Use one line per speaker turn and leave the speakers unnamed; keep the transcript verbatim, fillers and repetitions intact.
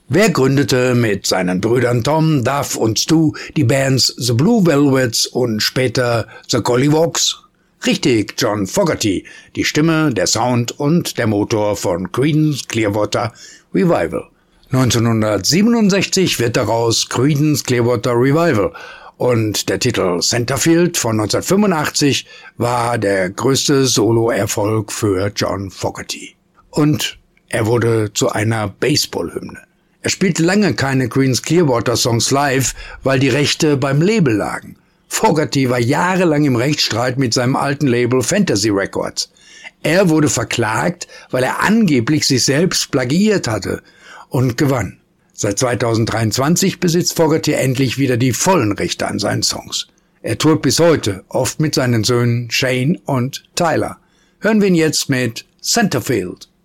Wer gründete mit seinen Brüdern Tom, Duff und Stu die Bands The Blue Velvets und später The Golliwogs? Richtig, John Fogerty, die Stimme, der Sound und der Motor von Creedence Clearwater Revival. neunzehnhundertsiebenundsechzig wird daraus Creedence Clearwater Revival und der Titel Centerfield von neunzehnhundertfünfundachtzig war der größte Solo-Erfolg für John Fogerty. Und er wurde zu einer Baseball-Hymne. Er spielte lange keine Creedence Clearwater Songs live, weil die Rechte beim Label lagen. Fogerty war jahrelang im Rechtsstreit mit seinem alten Label Fantasy Records. Er wurde verklagt, weil er angeblich sich selbst plagiiert hatte und gewann. Seit zweitausenddreiundzwanzig besitzt Fogerty endlich wieder die vollen Rechte an seinen Songs. Er tourt bis heute, oft mit seinen Söhnen Shane und Tyler. Hören wir ihn jetzt mit Centerfield.